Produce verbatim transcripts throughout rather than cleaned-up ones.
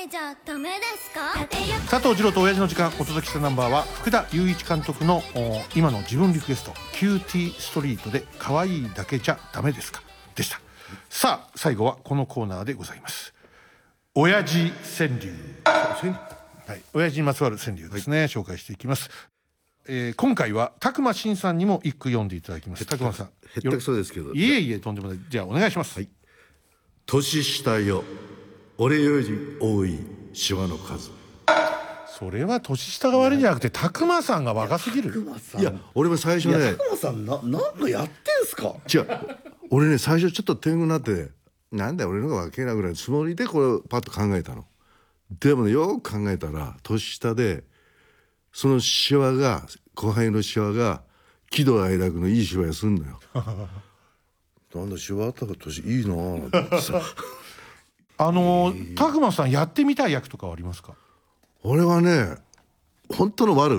けじゃダメですか？ 佐藤二郎と親父の時間、お届けしたナンバーは福田雄一監督の今の自分リクエスト、キューティーストリートで可愛いだけじゃダメですかでした。さあ最後はこのコーナーでございます。親父川柳、はい、親父にまつわる川柳ですね、はい、紹介していきます。えー、今回は拓磨真さんにも一句読んでいただきます。拓磨さん、 へったくそですけど、 いえいえとんでもない。じゃあお願いします。はい、 年下よ俺より多いシワの数。 それは年下が悪いんじゃなくて拓磨さんが若すぎる。 いや俺も最初ね、 拓磨さんななんかやってんすか。 違う、俺ね最初ちょっと天狗になって、なんだよ俺の方が若いなぐらいのつもりでこれをパッと考えたの。でもねよく考えたら年下で、そのシワが後輩のシワが喜怒哀楽のいいシワがすんのよなんだシワあったから年いいなぁってさあのー、拓磨さんやってみたい役とかはありますか？ 俺はね本当の悪、うん、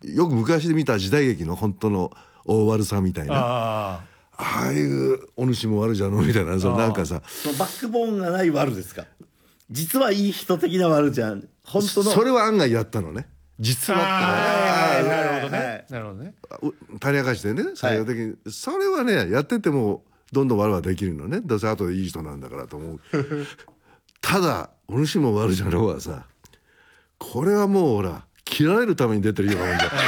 よく昔で見た時代劇の本当の大悪さみたいな、あああいうお主も悪じゃのみたいな、そのなんかさ、 そのバックボーンがない悪ですか。実はいい人的な悪じゃん、本当の。 それは案外やったのね、実はってね。 なるほどね、なるほどね。 種明かしてね、採用的に、はい、それはねやっててもどんどん悪はできるのね。どうせ後でいい人なんだからと思うただお主も悪じゃろうはさ、これはもうほら切られるために出てるようなもんじゃ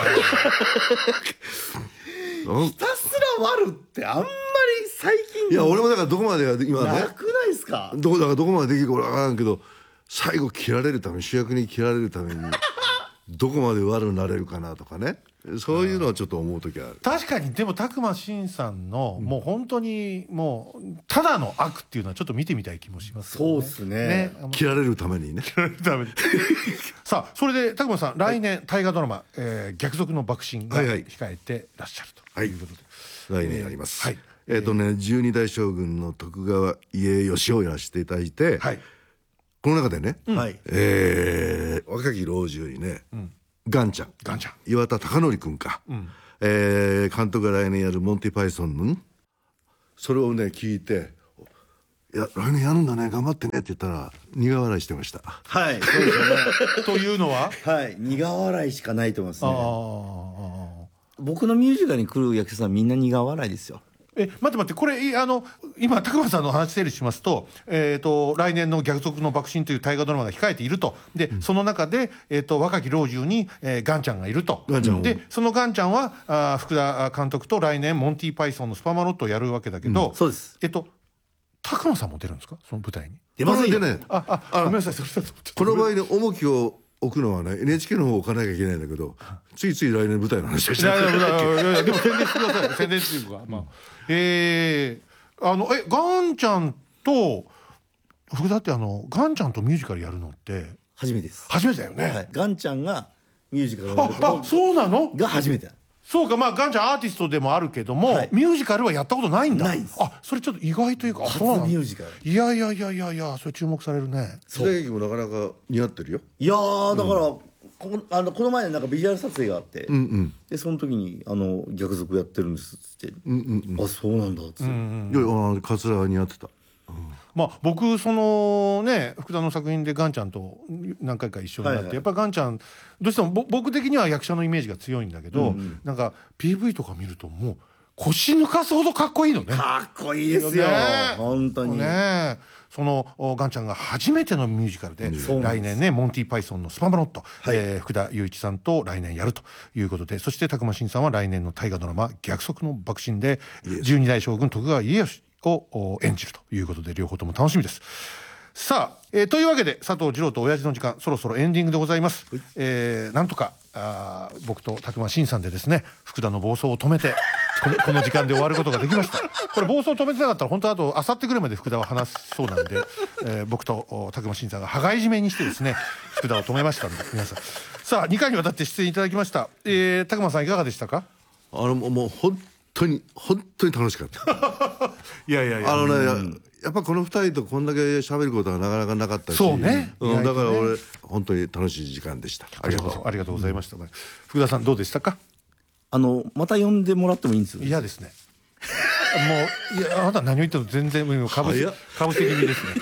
ひたすら悪ってあんまり最近。 いや俺もだからどこまでが今ね、 なくないですか。 どこだからどこまでできるか分からんけど、最後切られるために、主役に切られるためにどこまで悪になれるかなとかね、そういうのはちょっと思う時ある。 確かに。でも拓磨真さんの、うん、もう本当にもうただの悪っていうのはちょっと見てみたい気もします、ね、 そうですね。ね、 切られるためにね。 切られるためにさあそれで拓磨さん、来年大河ドラマ、えー、逆賊の幕臣が控えてらっしゃるということで、 はいはい、来年やります。 はい、 えーとね、十二代将軍の徳川家義をやらせていただいて、はい、この中でね、うん、えー、若き老中にね、うん、ガンちゃん、 ガンちゃん、 岩田貴則君か、うん、えー、監督が来年やるモンティパイソンのそれをね聞いて、いや来年やるんだね頑張ってねって言ったら苦笑いしてました。 はい、そうですよねというのは、 はい、苦笑いしかないと思いますね。あ、僕のミュージカルに来る役者さんみんな苦笑いですよ。 え待って待って、これあの今拓磨さんの話整理しますと、えー、と来年の逆賊の幕臣という大河ドラマが控えていると。で、うん、その中で、えー、と若き老中に、えー、ガンちゃんがいると。でそのガンちゃんはあ福田監督と来年モンティパイソンのスパマロットをやるわけだけど、うん、 そうです。 えっと拓磨さんも出るんですか、その舞台に。 出ませんよね。 あああごめんなさい、それこの場合に重きを置くのはね エヌエイチケー の方を置かなきゃいけないんだけど、ついつい来年舞台の話をしてる。 いやいやいやいやでも宣伝してください宣伝っていうか、まあ、えー、あのえガンちゃんと福田ってあのガンちゃんとミュージカルやるのって初めてです。 初めてだよね、 はい、ガンちゃんがミュージカルをやるああそうなのが初めてだ。 そうか、まあガンちゃんアーティストでもあるけども、はい、ミュージカルはやったことないんだ。 ないです。 あ、それちょっと意外というか、 初ミュージカル。 いやいやいやいやいや、それ注目されるね。 時代劇もなかなか似合ってるよ。 いやーだから、うん、こ, あのこの前なんかビジュアル撮影があって、 うんうん、 でその時にあの逆賊やってるんですって、うんうんうん、あそうなんだっつって、うんうん、いやカツラ似合ってた。 うん、まあ僕そのね福田の作品でガンちゃんと何回か一緒になって、はいはい、やっぱガンちゃんどうしても僕的には役者のイメージが強いんだけど、うんうん、なんか ピーブイ とか見るともう腰抜かすほどかっこいいのね。 かっこいいですよ、ね、本当にね。 そのガンちゃんが初めてのミュージカルで、うん、来年ねモンティパイソンのスパマロット、はい、えー、福田雄一さんと来年やるということで、そして拓磨真さんは来年の大河ドラマ逆賊の幕臣で十二代将軍徳川家康を演じるということで、両方とも楽しみです。さあ、えー、というわけで佐藤二郎と親父の時間、そろそろエンディングでございます。はい、えー、なんとかあ僕と拓磨真さんでですね福田の暴走を止めてこの、この時間で終わることができました。これ暴走止めてなかったら本当あとあさってぐらいまで福田は話しそうなんで、えー、僕と拓磨真さんが羽交い締めにしてですね福田を止めましたので、皆さんさあにかいにわたって出演いただきました。えー、拓磨さんいかがでしたか？ あのもう本当に本当に楽しかったいやいやいや、 あのね、うん、やっぱこのふたりとこんだけ喋ることはなかなかなかったし、 そうね、 うん、だから俺本当に楽しい時間でした。 ありがとうありがとうございました。うん、福田さんどうでしたか？ あのまた呼んでもらってもいいんですよ。 嫌ですねもういやあなた何を言っても全然かぶせ気味ですね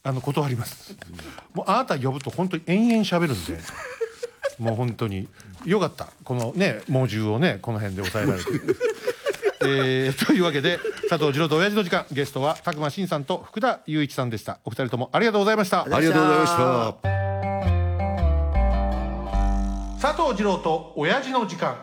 あの断りますもうあなた呼ぶと本当に延々喋るんでもう本当によかったこのね猛獣をねこの辺で抑えられてえー、というわけで佐藤二郎と親父の時間、ゲストは宅間伸さんと福田雄一さんでした。お二人ともありがとうございました。 ありがとうございました。 佐藤二郎と親父の時間。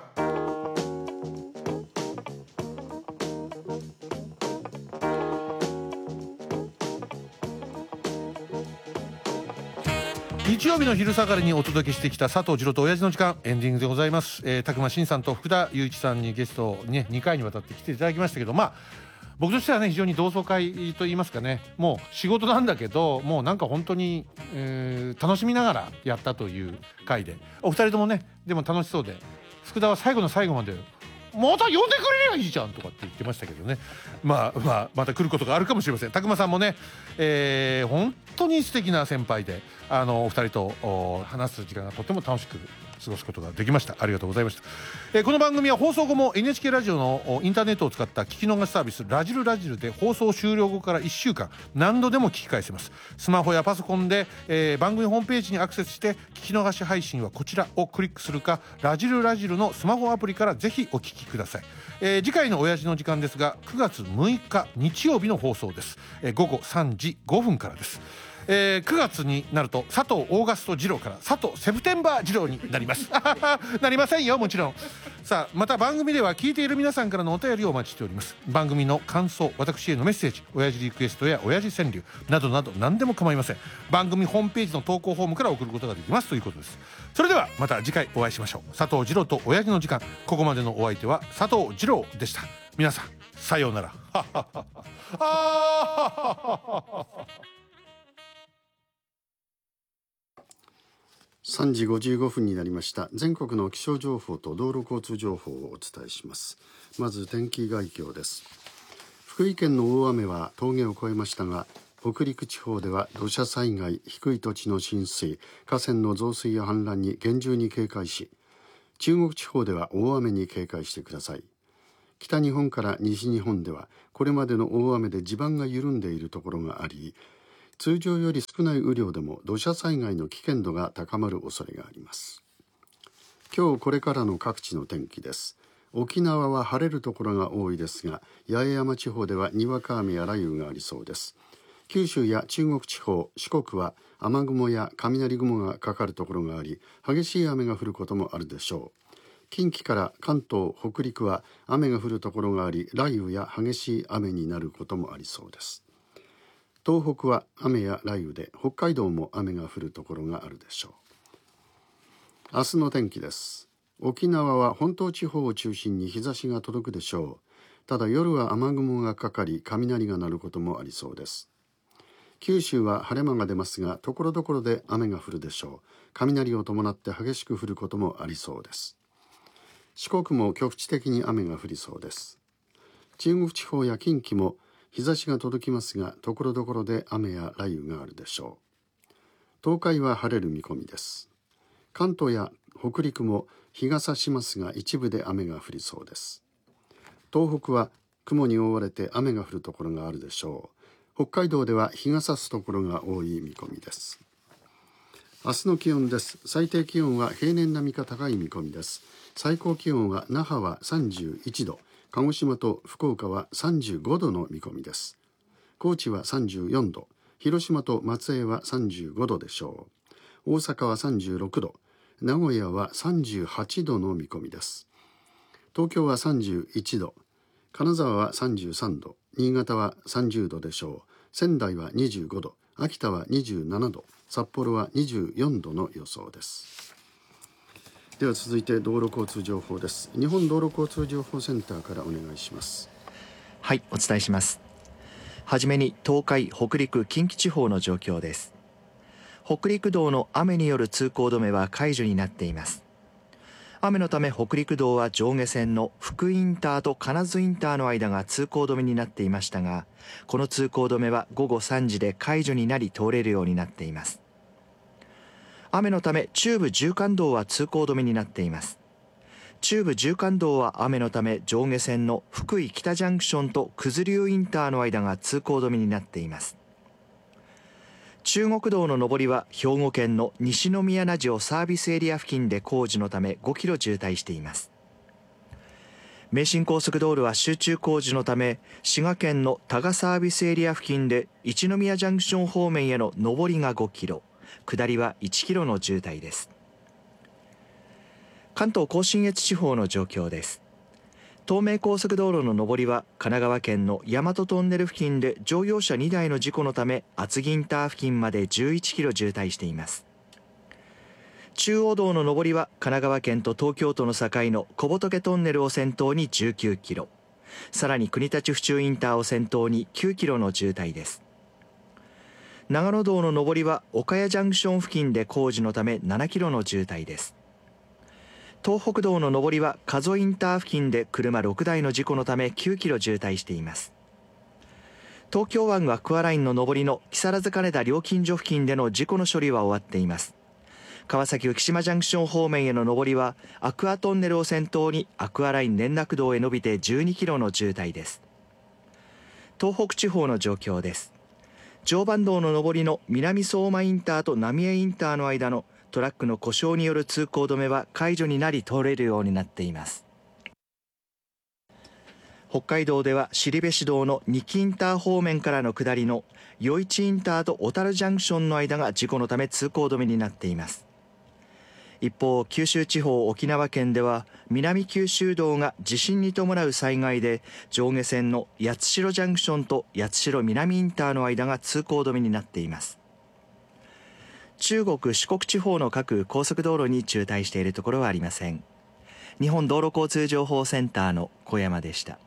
日曜日の昼下がりにお届けしてきた佐藤二郎と親父の時間、エンディングでございます。えー、宅間伸さんと福田雄一さんにゲストねにかいにわたって来ていただきましたけど、まあ僕としてはね非常に同窓会といいますかね、もう仕事なんだけどもうなんか本当に、えー、楽しみながらやったという回で、お二人ともねでも楽しそうで、福田は最後の最後までまた呼んでくれりゃいいじゃんとかって言ってましたけどね、まあまあまた来ることがあるかもしれません。宅間さんもね、えー、本当に素敵な先輩で、あのお二人と話す時間がとても楽しく過ごすことができました。ありがとうございました。えー、この番組は放送後も エヌエイチケー ラジオのインターネットを使った聞き逃しサービスラジルラジルで放送終了後からいっしゅうかん何度でも聞き返せます。スマホやパソコンで、えー、番組ホームページにアクセスして聞き逃し配信はこちらをクリックするか、ラジルラジルのスマホアプリからぜひお聞きください。えー、次回の親父の時間ですがくがつむいか日曜日の放送です。えー、午後さんじごふんからです。えー、くがつになると佐藤オーガスト二郎から佐藤セプテンバー二郎になりますなりませんよもちろん。さあまた番組では聞いている皆さんからのお便りをお待ちしております。番組の感想、私へのメッセージ、親父リクエストや親父川柳などなど何でも構いません。番組ホームページの投稿フォームから送ることができますということです。それではまた次回お会いしましょう。佐藤二郎と親父の時間、ここまでのお相手は佐藤二郎でした。皆さんさようならさんじごじゅうごふんになりました。全国の気象情報と道路交通情報をお伝えします。まず天気概況です。福井県の大雨は峠を越えましたが、北陸地方では土砂災害、低い土地の浸水、河川の増水や氾濫に厳重に警戒し、中国地方では大雨に警戒してください。北日本から西日本ではこれまでの大雨で地盤が緩んでいるところがあり、通常より少ない雨量でも土砂災害の危険度が高まる恐れがあります。今日これからの各地の天気です。沖縄は晴れるところが多いですが、八重山地方ではにわか雨や雷雨がありそうです。九州や中国地方、四国は雨雲や雷雲がかかるところがあり、激しい雨が降ることもあるでしょう。近畿から関東、北陸は雨が降るところがあり、雷雨や激しい雨になることもありそうです。東北は雨や雷雨で、北海道も雨が降るところがあるでしょう。明日の天気です。沖縄は本島地方を中心に日差しが届くでしょう。ただ夜は雨雲がかかり、雷が鳴ることもありそうです。九州は晴れ間が出ますが、ところどころで雨が降るでしょう。雷を伴って激しく降ることもありそうです。四国も局地的に雨が降りそうです。中国地方や近畿も日差しが届きますが、ところどころで雨や雷雨があるでしょう。東海は晴れる見込みです。関東や北陸も日が差しますが、一部で雨が降りそうです。東北は雲に覆われて雨が降るところがあるでしょう。北海道では日が差すところが多い見込みです。明日の気温です。最低気温は平年並みか高い見込みです。最高気温は那覇はさんじゅういちど、鹿児島と福岡はさんじゅうごどの見込みです。高知はさんじゅうよんど、広島と松江はさんじゅうごどでしょう。大阪はさんじゅうろくど、名古屋はさんじゅうはちどの見込みです。東京はさんじゅういちど、金沢はさんじゅうさんど、新潟はさんじゅうどでしょう。仙台はにじゅうごど、秋田はにじゅうななど、札幌はにじゅうよんどの予想です。では続いて道路交通情報です。日本道路交通情報センターからお願いします。 はい、お伝えします。はじめに東海、北陸、近畿地方の状況です。北陸道の雨による通行止めは解除になっています。雨のため北陸道は上下線の福井インターと金津インターの間が通行止めになっていましたが、この通行止めはごごさんじで解除になり通れるようになっています。雨のため中部縦貫道は通行止めになっています。中部縦貫道は雨のため上下線の福井北ジャンクションと九頭竜インターの間が通行止めになっています。 中国道の上りは兵庫県の西宮名城サービスエリア付近で工事のためごキロ渋滞しています。名神高速道路は集中工事のため滋賀県の多賀サービスエリア付近で一宮ジャンクション方面への上りがごキロ、下りは、いちキロの渋滞です。関東甲信越地方の状況です。東名高速道路の上りは神奈川県の大和トンネル付近で乗用車にだいの事故のため厚木インター付近までじゅういちキロ渋滞しています。中央道の上りは神奈川県と東京都の境の小仏トンネルを先頭にじゅうきゅうキロ、さらに国立府中インターを先頭にきゅうキロの渋滞です。長野道の上りは岡谷ジャンクション付近で工事のためななキロの渋滞です。東北道の上りは加須インター付近で車ろくだいの事故のためきゅうキロ渋滞しています。東京湾アクアラインの上りの木更津金田料金所付近での事故の処理は終わっています。川崎浮島ジャンクション方面への上りはアクアトンネルを先頭にアクアライン連絡道へ伸びてじゅうにキロの渋滞です。東北地方の状況です。常磐道の上りの南相馬インターと浪江インターの間のトラックの故障による通行止めは解除になり通れるようになっています。北海道では後部道の二木インター方面からの下りの余市インターと小樽ジャンクションの間が事故のため通行止めになっています。一方、九州地方沖縄県では南九州道が地震に伴う災害で上下線の八代ジャンクションと八代南インターの間が通行止めになっています。中国四国地方の各高速道路に渋滞しているところはありません。日本道路交通情報センターの小山でした。